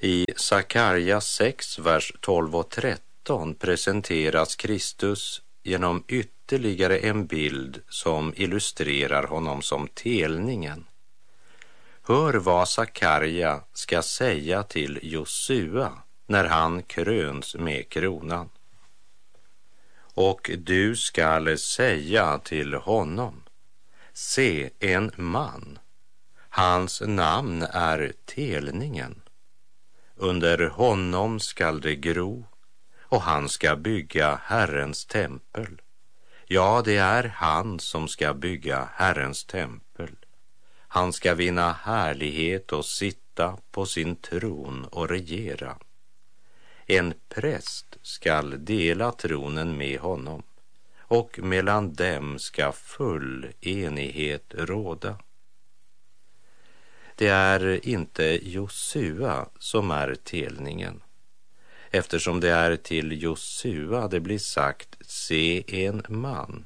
I Sakarja 6, vers 12 och 13 presenteras Kristus genom ytterligare en bild som illustrerar honom som telningen. Hör vad Sakarja ska säga till Josua när han kröns med kronan. Och du skall säga till honom: se, en man, hans namn är telningen. Under honom skall det gro, och han ska bygga Herrens tempel. Ja, det är han som ska bygga Herrens tempel. Han ska vinna härlighet och sitta på sin tron och regera. En präst skall dela tronen med honom, och mellan dem ska full enighet råda. Det är inte Josua som är telningen, eftersom det är till Josua det blir sagt: se, en man.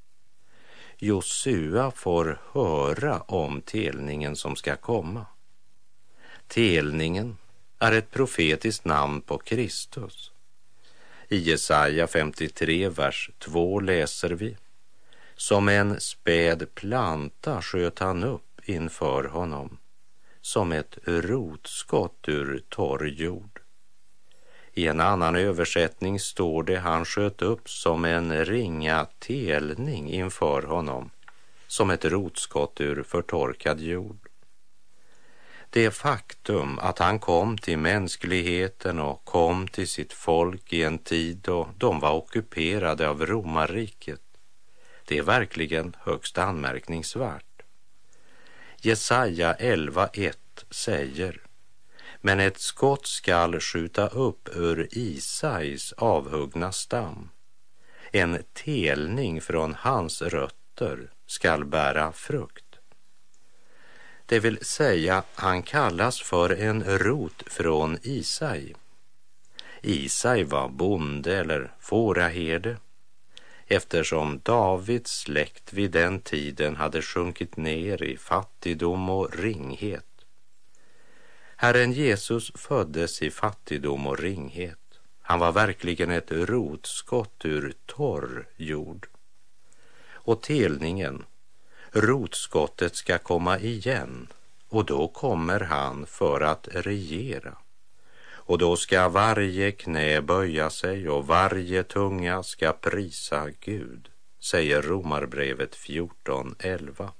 Josua får höra om telningen som ska komma. Telningen är ett profetiskt namn på Kristus. I Jesaja 53, vers 2 läser vi: som en späd planta sköt han upp inför honom, som ett rotskott ur torr jord. I en annan översättning står det: han sköt upp som en ringa telning inför honom, som ett rotskott ur förtorkad jord. Det faktum att han kom till mänskligheten och kom till sitt folk i en tid då de var ockuperade av romarriket, det är verkligen högst anmärkningsvärt. Jesaja 11:1 säger: men ett skott skall skjuta upp ur Isais avhuggna stam. En telning från hans rötter skall bära frukt. Det vill säga, han kallas för en rot från Isai. Isai var bonde eller fåraherde, eftersom Davids släkt vid den tiden hade sjunkit ner i fattigdom och ringhet. Herren Jesus föddes i fattigdom och ringhet. Han var verkligen ett rotskott ur torr jord. Och telningen, rotskottet, ska komma igen, och då kommer han för att regera. Och då ska varje knä böja sig och varje tunga ska prisa Gud, säger Romarbrevet 14:11.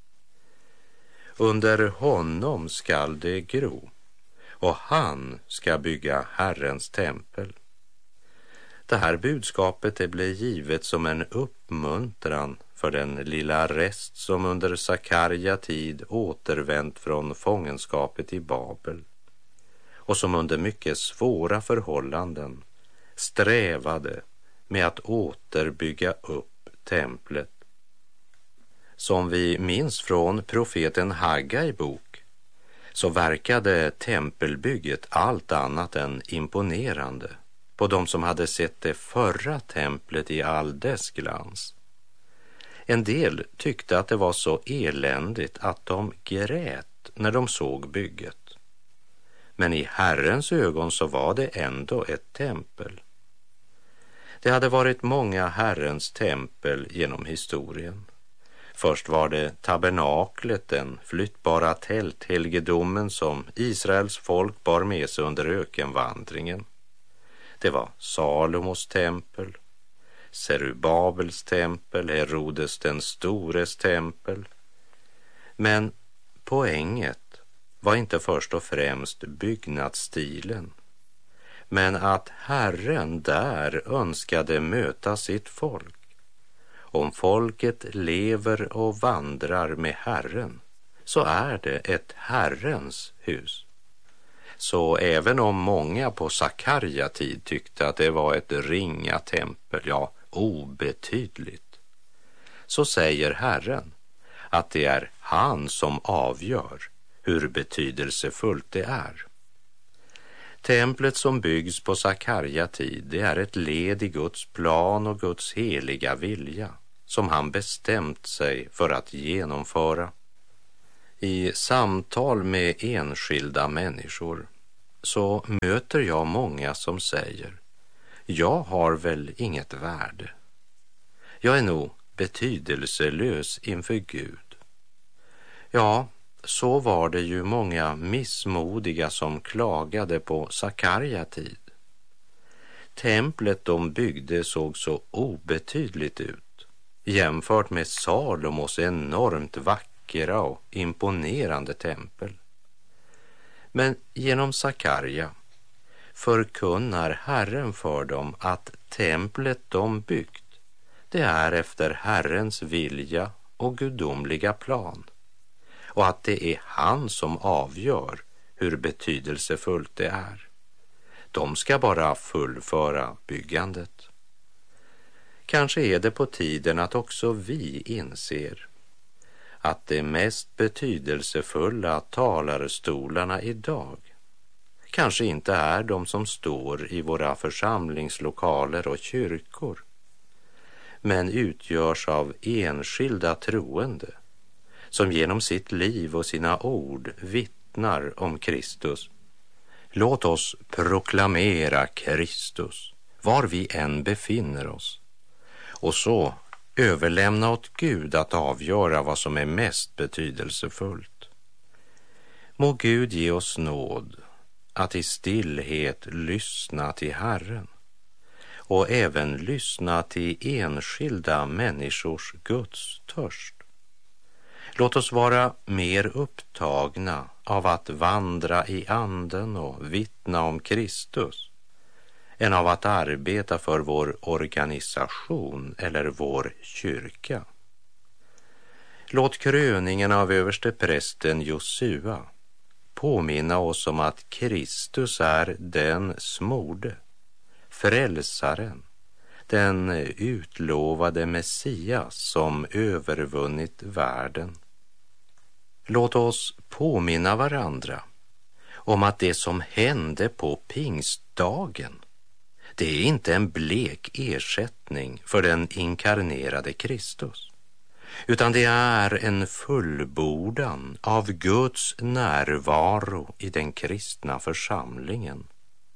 Under honom skall det gro, och han ska bygga Herrens tempel. Det här budskapet det blir givet som en uppmuntran för den lilla rest som under Sakarja tid återvänt från fångenskapet i Babel och som under mycket svåra förhållanden strävade med att återbygga upp templet. Som vi minns från profeten Haggai bok, så verkade tempelbygget allt annat än imponerande på de som hade sett det förra templet i all dess glans. En del tyckte att det var så eländigt att de grät när de såg bygget. Men i Herrens ögon så var det ändå ett tempel. Det hade varit många Herrens tempel genom historien. Först var det tabernaklet, den flyttbara tälthelgedomen som Israels folk bar med sig under ökenvandringen. Det var Salomos tempel, Serubabels tempel, Herodes den stores tempel. Men poänget var inte först och främst byggnadsstilen, men att Herren där önskade möta sitt folk. Om folket lever och vandrar med Herren, så är det ett Herrens hus. Så även om många på Sakarja tid tyckte att det var ett ringa tempel, ja, obetydligt, så säger Herren att det är han som avgör hur betydelsefullt det är. Templet som byggs på Sakarja tid, det är ett led i Guds plan och Guds heliga vilja som han bestämt sig för att genomföra. I samtal med enskilda människor så möter jag många som säger: jag har väl inget värde. Jag är nog betydelselös inför Gud. Ja, så var det ju många missmodiga som klagade på Sakarja tid. Templet de byggde såg så obetydligt ut jämfört med Salomos enormt vackra och imponerande tempel. Men genom Sakarja förkunnar Herren för dem att templet de byggt, det är efter Herrens vilja och gudomliga plan, och att det är han som avgör hur betydelsefullt det är. De ska bara fullföra byggandet. Kanske är det på tiden att också vi inser att de mest betydelsefulla talarstolarna idag kanske inte är de som står i våra församlingslokaler och kyrkor, men utgörs av enskilda troende som genom sitt liv och sina ord vittnar om Kristus. Låt oss proklamera Kristus var vi än befinner oss, och så överlämna åt Gud att avgöra vad som är mest betydelsefullt. Må Gud ge oss nåd att i stillhet lyssna till Herren och även lyssna till enskilda människors gudstörst. Låt oss vara mer upptagna av att vandra i anden och vittna om Kristus än av att arbeta för vår organisation eller vår kyrka. Låt kröningen av översteprästen Josua påminna oss om att Kristus är den smorde, frälsaren, den utlovade Messias som övervunnit världen. Låt oss påminna varandra om att det som hände på pingstdagen, det är inte en blek ersättning för den inkarnerade Kristus, utan det är en fullbordan av Guds närvaro i den kristna församlingen.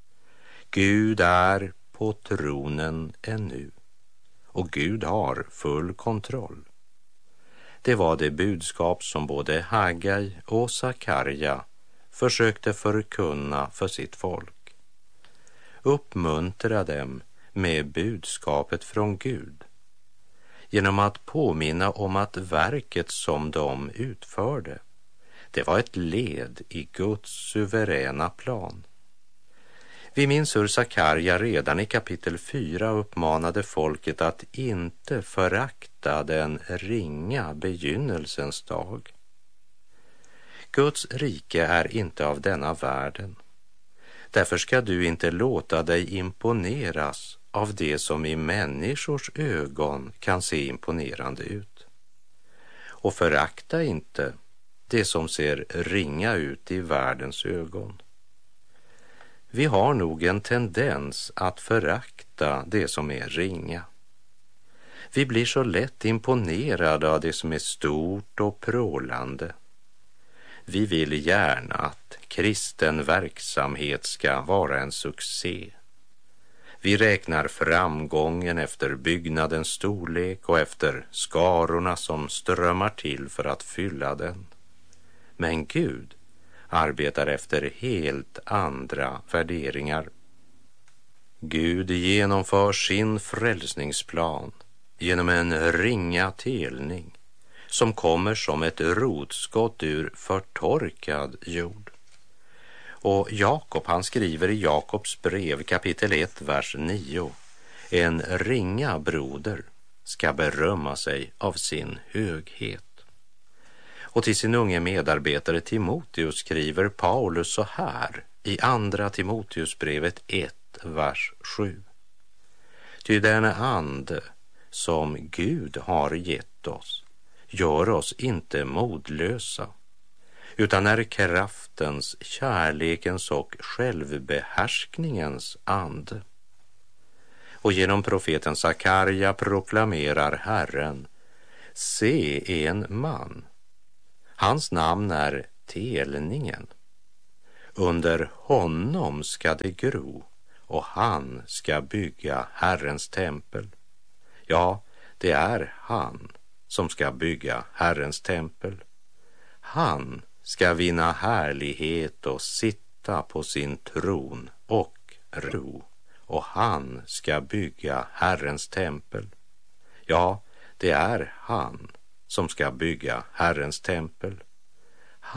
Gud är på tronen ännu, och Gud har full kontroll. Det var det budskap som både Hagai och Sakarja försökte förkunna för sitt folk. Uppmuntra dem med budskapet från Gud genom att påminna om att verket som de utförde, det var ett led i Guds suveräna plan. Vi minns hur Sakarja redan i kapitel 4 uppmanade folket att inte förakta den ringa begynnelsens dag. Guds rike är inte av denna världen. Därför ska du inte låta dig imponeras av det som i människors ögon kan se imponerande ut. Och förakta inte det som ser ringa ut i världens ögon. Vi har nog en tendens att förakta det som är ringa. Vi blir så lätt imponerade av det som är stort och prålande. Vi vill gärna att kristen verksamhet ska vara en succé. Vi räknar framgången efter byggnadens storlek och efter skarorna som strömmar till för att fylla den. Men Gud arbetar efter helt andra värderingar. Gud genomför sin frälsningsplan genom en ringa telning som kommer som ett rotskott ur förtorkad jord. Och Jakob, han skriver i Jakobs brev kapitel 1 vers 9: en ringa broder ska berömma sig av sin höghet. Och till sin unge medarbetare Timoteus skriver Paulus så här i andra Timoteusbrevet 1 vers 7: ty den ande som Gud har gett oss gör oss inte modlösa, utan är kraftens, kärlekens och självbehärskningens ande. Och genom profeten Sakarja proklamerar Herren: se en man, hans namn är Telningen. Under honom ska det gro, och han ska bygga Herrens tempel. Ja, det är han som ska bygga Herrens tempel. Han ska vinna härlighet och sitta på sin tron och ro, och han ska bygga Herrens tempel. Ja, det är han som ska bygga Herrens tempel.